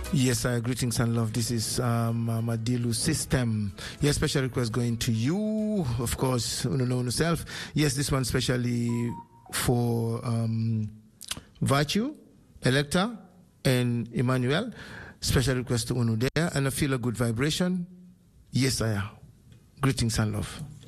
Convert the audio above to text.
Yes, greetings and love. This is Madilu System. Yes, special request going to you, of course, know yourself. Yes, this one specially for Virtue, Electa, and Emmanuel. Special request to Unu there, and I feel a good vibration. Yes, I am. Greetings and love.